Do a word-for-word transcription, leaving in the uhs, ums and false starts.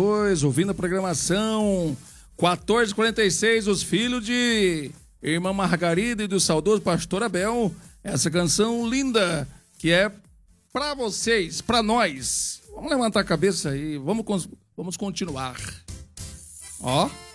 dois, ouvindo a programação. quatorze e quarenta e seis, os filhos de Irmã Margarida e do saudoso Pastor Abel. Essa canção linda que é pra vocês, pra nós. Vamos levantar a cabeça aí, vamos, vamos continuar. Ó.